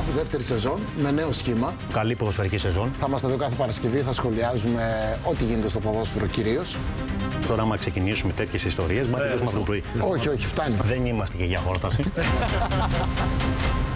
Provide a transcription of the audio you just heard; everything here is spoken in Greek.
δεύτερη σεζόν, με νέο σχήμα. Καλή ποδοσφαιρική σεζόν. Θα είμαστε εδώ κάθε Παρασκευή, θα σχολιάζουμε ό,τι γίνεται στο ποδόσφαιρο κυρίως. Τώρα, άμα ξεκινήσουμε τέτοιες ιστορίες, μα το πρωί. Όχι, όχι, φτάνει. Δεν είμαστε και για χόρταση.